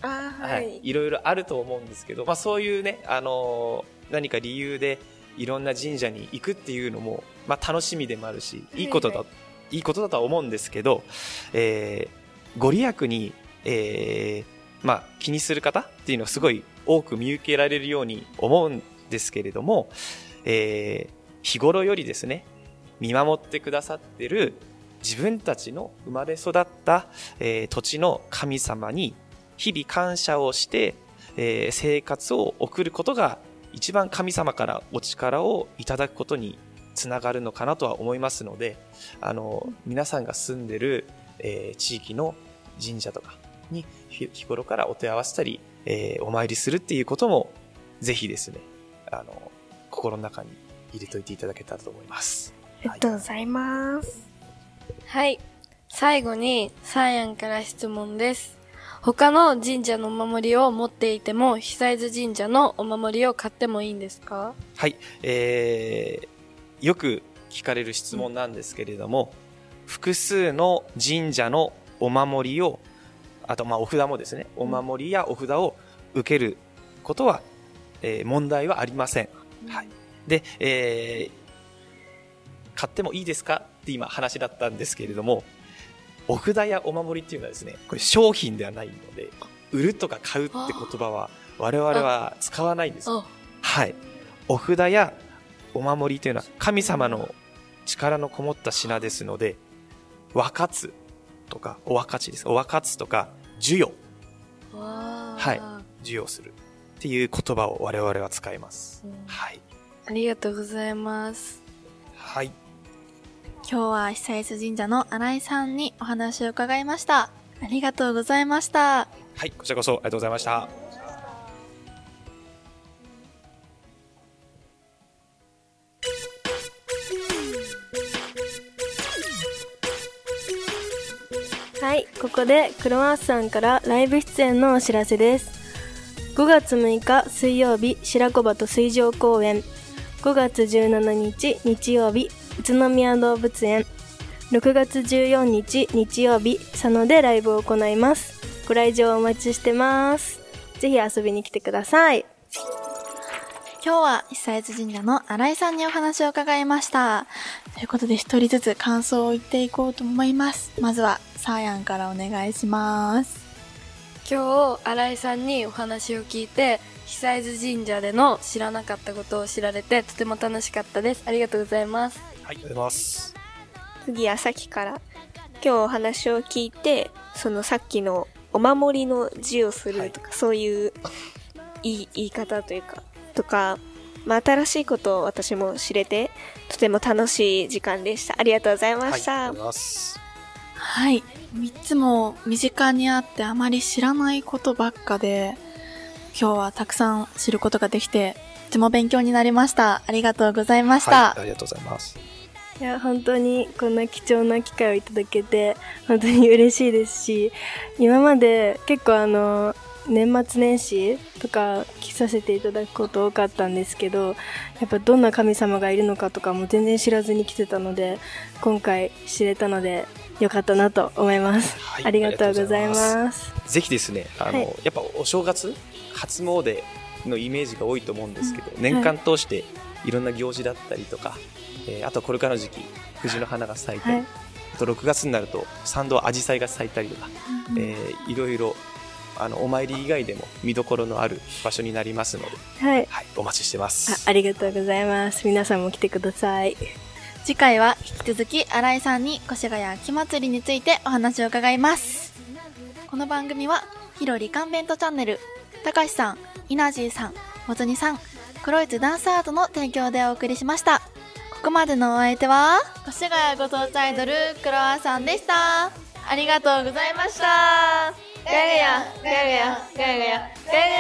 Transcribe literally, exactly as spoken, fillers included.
あ、ははい、いろいろあると思うんですけど、まあ、そういうね、あのー、何か理由でいろんな神社に行くっていうのも、まあ、楽しみでもあるし、いいことだ、はいはい、いいことだとは思うんですけど、えー、ご利益に、えーまあ、気にする方っていうのはすごい多く見受けられるように思うんですけれども、えー、日頃よりですね、見守ってくださってる自分たちの生まれ育った、えー、土地の神様に日々感謝をして、えー、生活を送ることが一番神様からお力をいただくことにつながるのかなとは思いますので、あの皆さんが住んでる、えー、地域の神社とかに日頃からお手合わせたり、えー、お参りするっていうこともぜひですね、あの心の中に入れといていただけたらと思います。 ありがとうございます。 はい、最後にサーヤンから質問です。他の神社のお守りを持っていても久津神社のお守りを買ってもいいんですか？ はい、えー、よく聞かれる質問なんですけれども、うん、複数の神社のお守りを、あとまあお札もですね、お守りやお札を受けることは、えー、問題はありません。うん、はい。で、えー、買ってもいいですかって今話だったんですけれども、お札やお守りっていうのはですね、これ商品ではないので、売るとか買うって言葉は我々は使わないんです。はい。お札やお守りというのは神様の力のこもった品ですので、和活とかお分かちです。お分かつとか授与、はい、授与するっていう言葉を我々は使います。はい。 ありがとうございます。 はい。 今日は久津神社の新井さんにお話を伺いました。ありがとうございました。 はい、こちらこそありがとうございました。 はい、ここでクロワッサンからライブ出演のお知らせです。ごがつむいか水曜日、白子鳩水上公園。ごがつじゅうしちにち日曜日、宇都宮動物園。ろくがつじゅうよっか日曜日、佐野でライブを行います。ご来場お待ちしてます。ぜひ遊びに来てください。 今日は久津神社の新井さんにお話を伺いました。ということで一人ずつ感想を言っていこうと思います。まずはサーヤンからお願いします。 今日新井さんにお話を聞いて、久津神社での知らなかったことを知られてとても楽しかったです。ありがとうございます。 はい、ありがとうございます。 次はさっきから今日お話を聞いて、そのさっきのお守りの字をするとか、はい、そういう言い、言い方というかとか、まあ、新しいことを私も知れてとても楽しい時間でした。ありがとうございました。 はい、ありがとうございます。 はい、みっつも身近にあってあまり知らないことばっかで、今日はたくさん知ることができてとても勉強になりました。ありがとうございました。 はい、ありがとうございます。 いや、本当にこんな貴重な機会をいただけて本当に嬉しいですし、今まで結構あの年末年始とか来させていただくこと多かったんですけど、やっぱどんな神様がいるのかとかも全然知らずに来てたので、今回知れたのでよかったなと思います。はい、ありがとうございます。 ぜひですね、あの、はい、やっぱお正月初詣のイメージが多いと思うんですけど、うん、年間通していろんな行事だったりとか、はい、えー、あとこれからの時期藤の花が咲いたり、はい、あとろくがつになると参道アジサイが咲いたりとか、うん、えー、いろいろあのお参り以外でも見どころのある場所になりますので、 はい、 はい、お待ちしてます。 あ、ありがとうございます。皆さんも来てください。 次回は引き続き新井さんに越谷秋祭りについてお話を伺います。この番組はひろりカンベントチャンネル、たかしさん、イナジーさん、もつにさん、クロイツダンスアートの提供でお送りしました。ここまでのお相手は越谷ご当地アイドルクロワさんでした。ありがとうございました。ガヤガヤガヤガヤガヤガヤ